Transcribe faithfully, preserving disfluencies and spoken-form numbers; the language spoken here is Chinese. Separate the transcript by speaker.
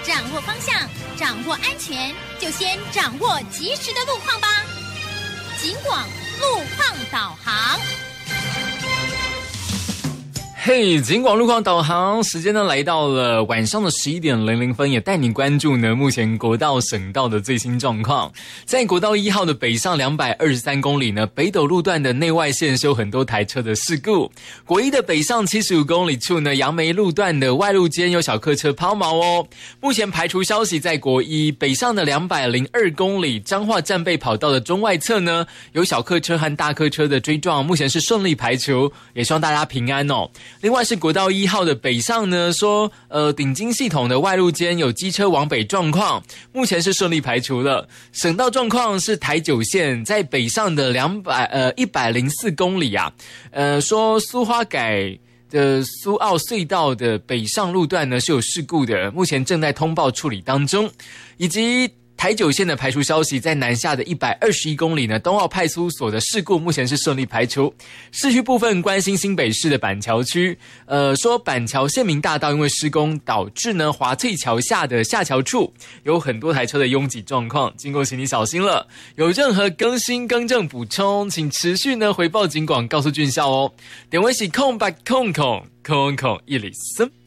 Speaker 1: 掌握方向，掌握安全，就先掌握及时的路况吧。警广路况导航。
Speaker 2: 嘿，警广路况导航时间呢来到了晚上的十一点零零分，也带你关注呢目前国道省道的最新状况。在国道一号的北上两百二十三公里呢，北斗路段的内外线是有很多台车的事故。国一的北上七十五公里处呢，杨梅路段的外路间有小客车抛锚哦。目前排除消息，在国一北上的两百零二公里彰化战备跑道的中外侧呢，有小客车和大客车的追撞，目前是顺利排除，也希望大家平安哦。另外是国道一号的北上呢，说呃顶金系统的外路间有机车往北状况，目前是顺利排除了。省道状况是台九线在北上的两百呃一百零四公里啊，呃说苏花改的苏澳隧道的北上路段呢是有事故的，目前正在通报处理当中，以及台九线的排除消息，在南下的一百二十一公里呢，东澳派出所的事故目前是顺利排除。市区部分关心新北市的板桥区，呃，说板桥县民大道因为施工导致呢华翠桥下的下桥处有很多台车的拥挤状况，经过请你小心了。有任何更新更正补充，请持续呢回报警广告诉俊孝哦。点位是空白空空空空一里森。